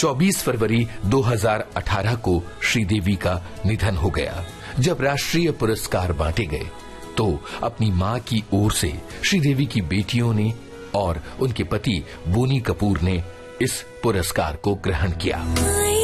24 फरवरी 2018 को श्रीदेवी का निधन हो गया। जब राष्ट्रीय पुरस्कार बांटे गए तो अपनी मां की ओर से श्रीदेवी की बेटियों ने और उनके पति बोनी कपूर ने इस पुरस्कार को ग्रहण किया।